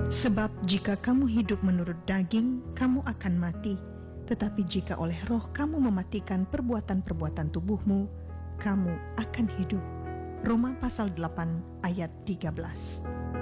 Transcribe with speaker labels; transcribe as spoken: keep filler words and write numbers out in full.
Speaker 1: Sebab jika kamu hidup menurut daging, kamu akan mati. Tetapi jika oleh roh kamu mematikan perbuatan-perbuatan tubuhmu, kamu akan hidup. Roma pasal delapan ayat tiga belas.